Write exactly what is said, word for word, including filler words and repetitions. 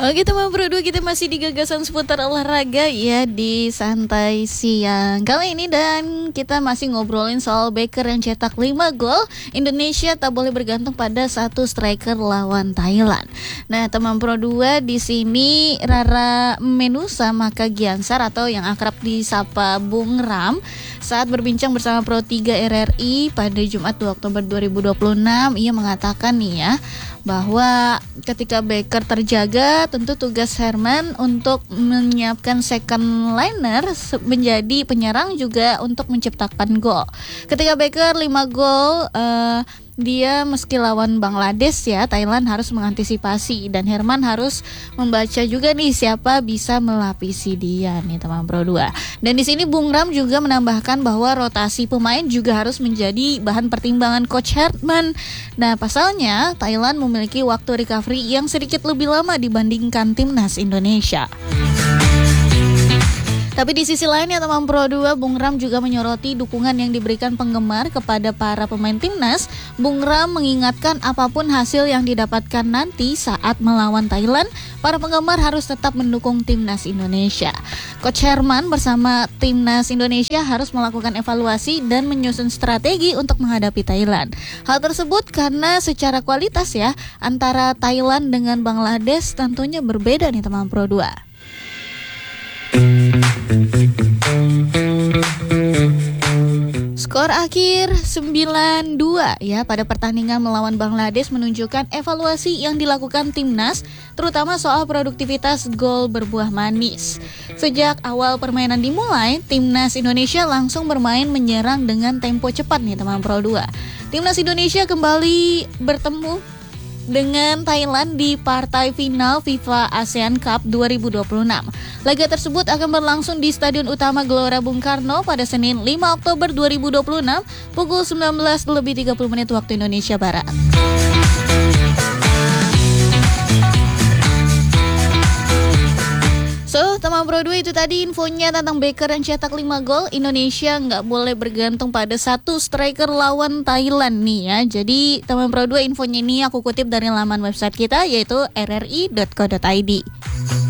Oke teman berdua, kita masih di gagasan seputar olahraga ya di Santai Siang kali ini, dan kita masih ngobrolin soal Baker yang cetak lima gol. Indonesia tak boleh bergantung pada satu striker lawan Thailand. Nah teman Pro dua, di sini Rara Menusa Maka Giansar atau yang akrab disapa Bung Ram saat berbincang bersama Pro tiga R R I pada Jumat dua Oktober dua ribu dua puluh enam, ia mengatakan nih ya, bahwa ketika Baker terjaga, tentu tugas Herman untuk menyiapkan second liner menjadi penyerang juga untuk menciptakan gol. Ketika Baker lima gol, uh, dia meski lawan Bangladesh ya, Thailand harus mengantisipasi dan Herman harus membaca juga nih siapa bisa melapisi dia nih teman Pro dua. Dan di sini Bung Ram juga menambahkan bahwa rotasi pemain juga harus menjadi bahan pertimbangan coach Herman. Nah, pasalnya Thailand memiliki waktu recovery yang sedikit lebih lama dibandingkan timnas Indonesia. Tapi di sisi lain ya teman Pro dua, Bung Ram juga menyoroti dukungan yang diberikan penggemar kepada para pemain timnas. Bung Ram mengingatkan apapun hasil yang didapatkan nanti saat melawan Thailand, para penggemar harus tetap mendukung timnas Indonesia. Coach Herman bersama timnas Indonesia harus melakukan evaluasi dan menyusun strategi untuk menghadapi Thailand. Hal tersebut karena secara kualitas ya, antara Thailand dengan Bangladesh tentunya berbeda nih teman Pro dua. Skor akhir sembilan dua ya pada pertandingan melawan Bangladesh menunjukkan evaluasi yang dilakukan timnas, terutama soal produktivitas gol berbuah manis. Sejak awal permainan dimulai, timnas Indonesia langsung bermain menyerang dengan tempo cepat nih teman Pro dua. Timnas Indonesia kembali bertemu dengan Thailand di partai final FIFA ASEAN Cup dua ribu dua puluh enam. Laga tersebut akan berlangsung di Stadion Utama Gelora Bung Karno pada Senin lima Oktober dua ribu dua puluh enam pukul sembilan belas lebih tiga puluh menit waktu Indonesia Barat. So, teman Pro dua, itu tadi infonya tentang Baker yang cetak lima gol. Indonesia nggak boleh bergantung pada satu striker lawan Thailand nih ya. Jadi, teman Pro dua, infonya ini aku kutip dari laman website kita yaitu r r i dot co dot i d.